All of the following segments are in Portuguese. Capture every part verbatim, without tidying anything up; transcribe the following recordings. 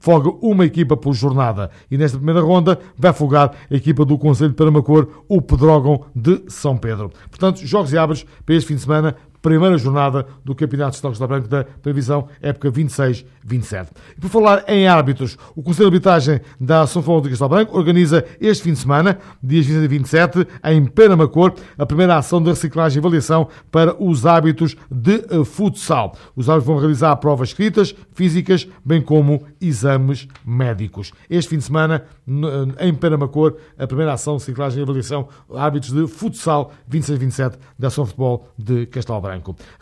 folga uma equipa por jornada. E nesta primeira ronda vai folgar a equipa do Conselho de Paramacor, o Pedrógão de São Pedro. Portanto, jogos e árbitros para este fim de semana, primeira jornada do Campeonato Estadual de Castelo Branco da previsão época vinte e seis vinte e sete. E por falar em árbitros, o Conselho de Arbitragem da Ação Futebol de Castelo Branco organiza este fim de semana, dias vinte e seis e vinte e sete, em Penamacor, a primeira ação de reciclagem e avaliação para os árbitros de futsal. Os árbitros vão realizar provas escritas, físicas, bem como exames médicos. Este fim de semana, em Penamacor, a primeira ação de reciclagem e avaliação árbitros de futsal vinte e seis vinte e sete da Ação Futebol de Castelo Branco.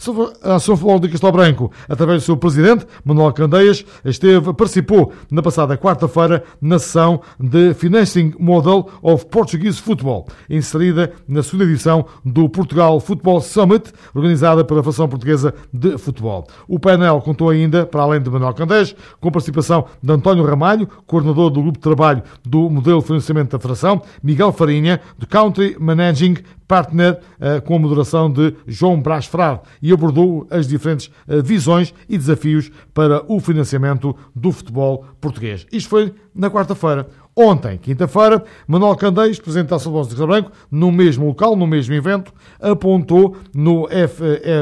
A Ação Futebol de Castelo Branco, através do seu presidente, Manuel Candeias, esteve, participou na passada quarta-feira na sessão de Financing Model of Portuguese Football, inserida na segunda edição do Portugal Football Summit, organizada pela Federação Portuguesa de Futebol. O painel contou ainda, para além de Manuel Candeias, com a participação de António Ramalho, coordenador do grupo de trabalho do modelo de financiamento da Federação, Miguel Farinha, do Country Managing Partner, com a moderação de João Brás Frade, e abordou as diferentes visões e desafios para o financiamento do futebol português. Isto foi na quarta-feira. Ontem, quinta-feira, Manuel Candeias, presidente da Ação Futebol de Castelo Branco, no mesmo local, no mesmo evento, apontou no F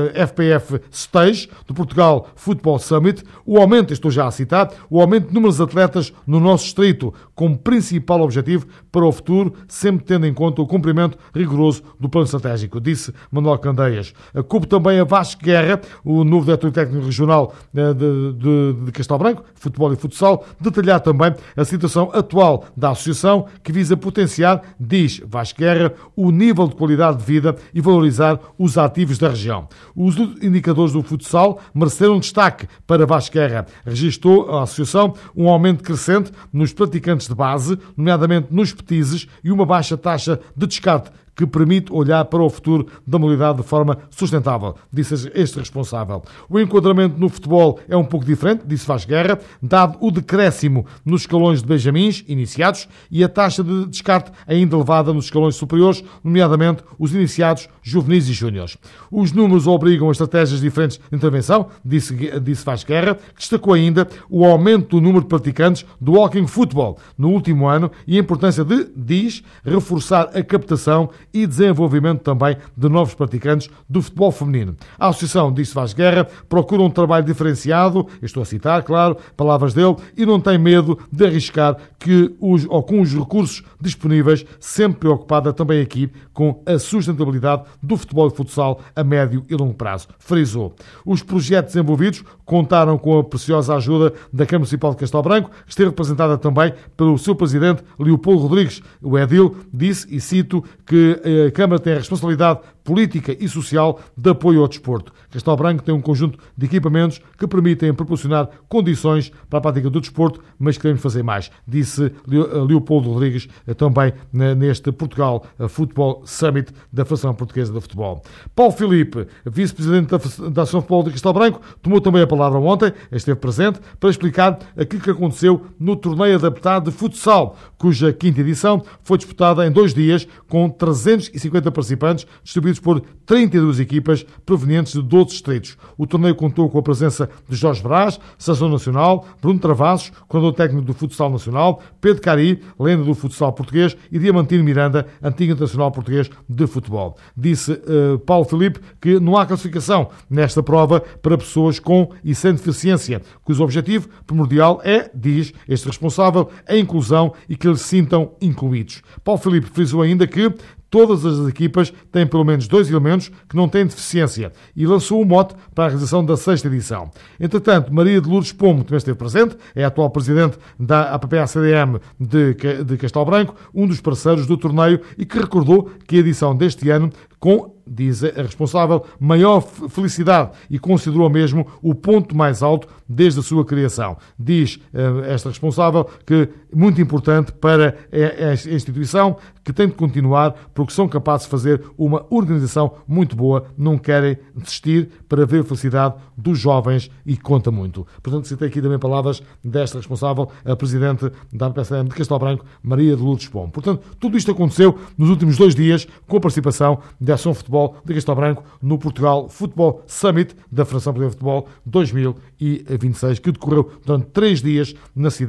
P F Stage do Portugal Football Summit o aumento, estou já a citar, o aumento de números de atletas no nosso distrito, como principal objetivo para o futuro, sempre tendo em conta o cumprimento rigoroso do plano estratégico, disse Manuel Candeias. Cubo também a Vasco Guerra, o novo diretor técnico regional de, de, de Castelo Branco, futebol e futsal, detalhar também a situação atual da associação, que visa potenciar, diz Vasco Guerra, o nível de qualidade de vida e valorizar os ativos da região. Os indicadores do futsal mereceram destaque para Vasco Guerra. Registrou a associação um aumento crescente nos praticantes de base, nomeadamente nos petizes, e uma baixa taxa de descarte, que permite olhar para o futuro da modalidade de forma sustentável, disse este responsável. O enquadramento no futebol é um pouco diferente, disse Vasco Guerra, dado o decréscimo nos escalões de benjamins iniciados e a taxa de descarte ainda elevada nos escalões superiores, nomeadamente os iniciados, juvenis e júniores. Os números obrigam a estratégias diferentes de intervenção, disse, disse Vasco Guerra, que destacou ainda o aumento do número de praticantes do walking football no último ano e a importância de, diz, reforçar a captação e desenvolvimento também de novos praticantes do futebol feminino. A associação, disse Vasco Guerra, procura um trabalho diferenciado, estou a citar, claro, palavras dele, e não tem medo de arriscar que os, ou com os recursos disponíveis, sempre preocupada também aqui com a sustentabilidade do futebol e futsal a médio e longo prazo. Frisou. Os projetos desenvolvidos contaram com a preciosa ajuda da Câmara Municipal de Castelo Branco, que esteve representada também pelo seu presidente, Leopoldo Rodrigues. O Edil disse, e cito, que a Câmara tem a responsabilidade política e social de apoio ao desporto. Castelo Branco tem um conjunto de equipamentos que permitem proporcionar condições para a prática do desporto, mas queremos fazer mais, disse Leopoldo Rodrigues também neste Portugal Football Summit da Federação Portuguesa de Futebol. Paulo Filipe, vice-presidente da Ação Futebol de Castelo Branco, tomou também a palavra ontem, esteve presente, para explicar aquilo que aconteceu no torneio adaptado de futsal, cuja quinta edição foi disputada em dois dias com trezentos e cinquenta participantes, distribuídos por trinta e duas equipas provenientes de doze distritos. O torneio contou com a presença de Jorge Brás, seleção nacional, Bruno Travassos, coordenador técnico do futsal nacional, Pedro Cari, lenda do futsal português, e Diamantino Miranda, antigo internacional português de futebol. Disse uh, Paulo Filipe que não há classificação nesta prova para pessoas com e sem deficiência, cujo objetivo primordial é, diz este responsável, a inclusão e que eles se sintam incluídos. Paulo Filipe frisou ainda que todas as equipas têm pelo menos dois elementos que não têm deficiência e lançou o mote para a realização da sexta edição. Entretanto, Maria de Lourdes Pomo também esteve presente, é a atual presidente da A P P A C D M de, de Castelo Branco, um dos parceiros do torneio, e que recordou que a edição deste ano, com, diz a responsável, maior felicidade, e considerou mesmo o ponto mais alto desde a sua criação. Diz uh, esta responsável que muito importante para a instituição, que tem de continuar porque são capazes de fazer uma organização muito boa, não querem desistir para ver a felicidade dos jovens e conta muito. Portanto, citei aqui também palavras desta responsável, a presidente da A P C M de Castelo Branco, Maria de Lourdes Pomo. Portanto, tudo isto aconteceu nos últimos dois dias com a participação da Ação Futebol de Castelo Branco no Portugal Football Summit da Federação Portuguesa de Futebol dois mil e vinte e seis, que decorreu durante três dias na cidade